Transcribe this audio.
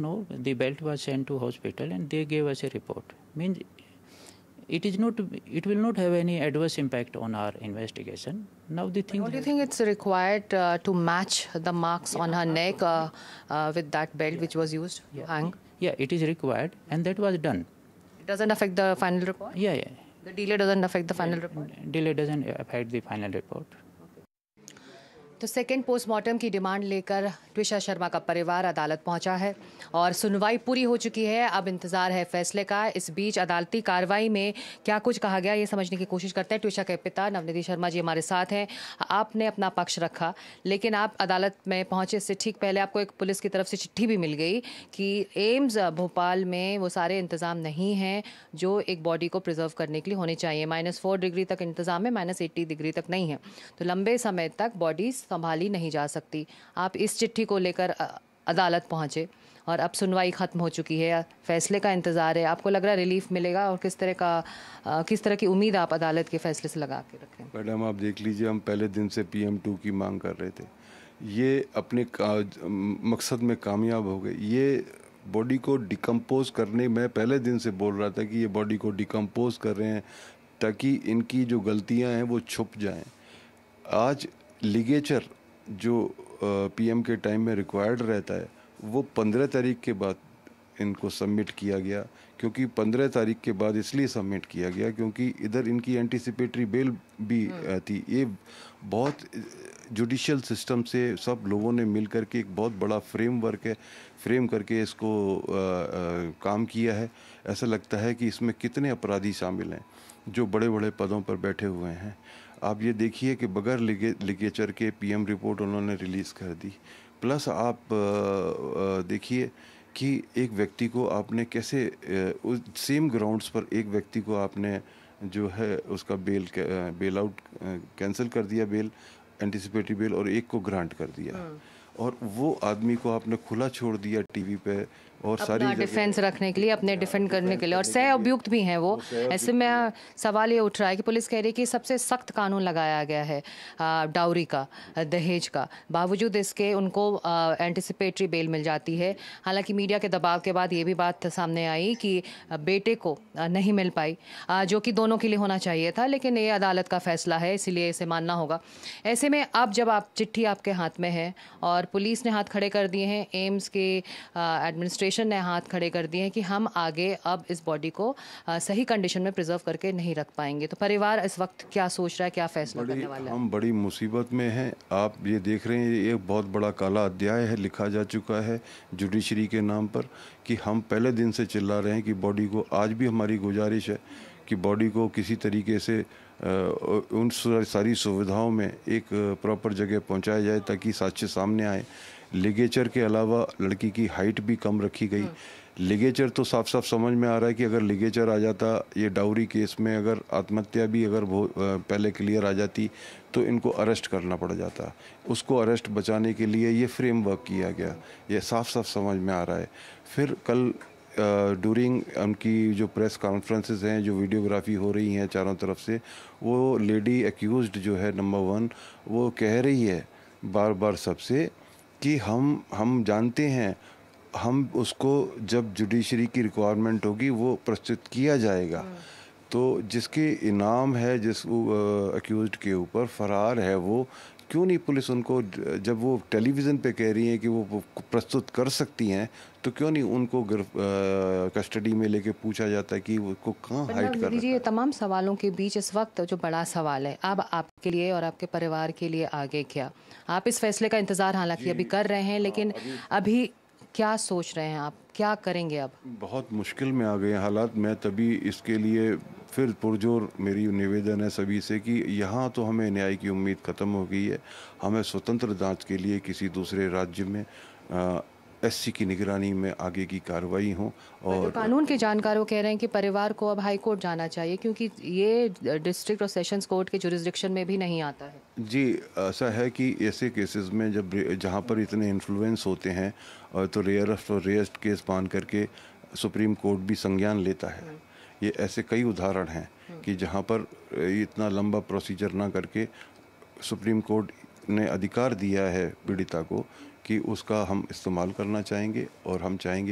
no, the belt was sent to hospital and they gave us a report. Means it will not have any adverse impact on our investigation. Now the thing. Don't you think it's required to match the marks on her neck with that belt which was used to hang? Yeah, it is required, and that was done. It doesn't affect the final report? Yeah. The delay doesn't affect the final report? Delay doesn't affect the final report. तो second postmortem की demand लेकर ट्विशा शर्मा का परिवार अदालत पहुंचा है और सुनवाई पूरी हो चुकी है। अब इंतजार है फैसले का। इस बीच अदालती कार्रवाई में क्या कुछ कहा गया ये समझने की कोशिश करते हैं। ट्विशा के पिता नवनिधि शर्मा जी हमारे साथ हैं। आपने अपना पक्ष रखा, लेकिन आप अदालत में पहुंचे से ठीक पहले आपको एक पुलिस की तरफ से चिट्ठी भी मिल गई कि एम्स भोपाल में वो सारे इंतज़ाम नहीं हैं जो एक बॉडी को प्रिजर्व करने के लिए होने चाहिए। -4 डिग्री तक इंतज़ाम है, -80 डिग्री तक नहीं है, तो लंबे समय तक बॉडी संभाली नहीं जा सकती। आप इस चिट्ठी को लेकर अदालत पहुंचे और अब सुनवाई ख़त्म हो चुकी है, फैसले का इंतज़ार है। आपको लग रहा है रिलीफ मिलेगा और किस तरह की उम्मीद आप अदालत के फैसले से लगा के रखें? मैडम आप देख लीजिए, हम पहले दिन से PM2 की मांग कर रहे थे, ये अपने मकसद में कामयाब हो गए। ये बॉडी को डिकम्पोज करने, मैं पहले दिन से बोल रहा था कि ये बॉडी को डिकम्पोज कर रहे हैं ताकि इनकी जो गलतियां हैं वो छुप जाएं। आज लिगेचर जो PM के टाइम में रिक्वायर्ड रहता है वो 15 तारीख के बाद इनको सबमिट किया गया, क्योंकि 15 तारीख के बाद इसलिए सबमिट किया गया क्योंकि इधर इनकी एंटीसिपेटरी बेल भी थी। ये बहुत जुडिशियल सिस्टम से सब लोगों ने मिल करके एक बहुत बड़ा फ्रेमवर्क है, फ्रेम करके इसको काम किया है। ऐसा लगता है कि इसमें कितने अपराधी शामिल हैं जो बड़े बड़े पदों पर बैठे हुए हैं। आप ये देखिए कि बगैर लिगेचर के PM रिपोर्ट उन्होंने रिलीज़ कर दी। प्लस आप देखिए कि एक व्यक्ति को आपने कैसे उस सेम ग्राउंड्स पर एक व्यक्ति को आपने जो है उसका बेल आउट कैंसिल कर दिया, बेल एंटिसिपेटरी बेल, और एक को ग्रांट कर दिया, और वो आदमी को आपने खुला छोड़ दिया टीवी पे और सारी डिफेंस रखने के लिए, अपने डिफेंड करने के लिए, और सह अभियुक्त भी हैं वो। ऐसे में सवाल ये उठ रहा है कि पुलिस कह रही है कि सबसे सख्त कानून लगाया गया है डाउरी का, दहेज का, बावजूद इसके उनको एंटिसिपेटरी बेल मिल जाती है। हालांकि मीडिया के दबाव के बाद ये भी बात सामने आई कि बेटे को नहीं मिल पाई, जो कि दोनों के लिए होना चाहिए था, लेकिन ये अदालत का फैसला है, इसीलिए इसे मानना होगा। ऐसे में अब जब चिट्ठी आपके हाथ में है और पुलिस ने हाथ खड़े कर दिए हैं, एम्स के एडमिनिस्ट्रेशन ने हाथ खड़े कर दिए हैं कि हम आगे अब इस बॉडी को सही कंडीशन में प्रिजर्व करके नहीं रख पाएंगे, तो परिवार इस वक्त क्या सोच रहा है, क्या फैसला करने वाला है? हम बड़ी मुसीबत में हैं। आप ये देख रहे हैं, ये एक बहुत बड़ा काला अध्याय है लिखा जा चुका है जुडिशरी के नाम पर, कि हम पहले दिन से चिल्ला रहे हैं कि बॉडी को, आज भी हमारी गुजारिश है कि बॉडी को किसी तरीके से उन सारी सुविधाओं में एक प्रॉपर जगह पहुंचाया जाए ताकि साक्ष्य सामने आए। लिगेचर के अलावा लड़की की हाइट भी कम रखी गई। लिगेचर तो साफ साफ समझ में आ रहा है कि अगर लिगेचर आ जाता, ये डाउरी केस में अगर आत्महत्या भी अगर पहले क्लियर आ जाती तो इनको अरेस्ट करना पड़ जाता। उसको अरेस्ट बचाने के लिए ये फ्रेमवर्क किया गया, ये साफ साफ समझ में आ रहा है। फिर कल ड्यूरिंग उनकी जो प्रेस कॉन्फ्रेंसेस हैं, जो वीडियोग्राफी हो रही हैं चारों तरफ से, वो लेडी एक्यूज्ड जो है नंबर 1, वो कह रही है बार बार सबसे कि हम जानते हैं, हम उसको जब जुडिशरी की रिक्वायरमेंट होगी वो प्रस्तुत किया जाएगा। तो जिसके इनाम है, जिस एक्यूज्ड के ऊपर फरार है, वो क्यों नहीं पुलिस उनको, जब वो टेलीविज़न पे कह रही हैं कि वो प्रस्तुत कर सकती हैं, तो क्यों नहीं उनको कस्टडी में लेके पूछा जाता है कि वो कहाँ हाइड कर रहा है? ये तमाम सवालों के बीच इस वक्त जो बड़ा सवाल है अब आपके लिए और आपके परिवार के लिए आगे क्या? आप इस फैसले का इंतज़ार हालांकि अभी कर रहे हैं, लेकिन अभी क्या सोच रहे हैं आप, क्या करेंगे अब? बहुत मुश्किल में आ गए हालात। मैं तभी इसके लिए फिर पुरजोर मेरी निवेदन है सभी से कि यहाँ तो हमें न्याय की उम्मीद ख़त्म हो गई है। हमें स्वतंत्र जांच के लिए किसी दूसरे राज्य में SC की निगरानी में आगे की कार्रवाई हो। और कानून के जानकारों कह रहे हैं कि परिवार को अब हाई कोर्ट जाना चाहिए क्योंकि ये डिस्ट्रिक्ट और सेशंस कोर्ट के जुरिस्डिक्शन में भी नहीं आता है। जी, ऐसा है कि ऐसे केसेस में जहाँ पर इतने इन्फ्लुएंस होते हैं और तो रेयरेस्ट और रेयरेस्ट केस मान करके सुप्रीम कोर्ट भी संज्ञान लेता है। ये ऐसे कई उदाहरण हैं कि जहाँ पर इतना लंबा प्रोसीजर ना करके सुप्रीम कोर्ट ने अधिकार दिया है पीड़िता को कि उसका हम इस्तेमाल करना चाहेंगे, और हम चाहेंगे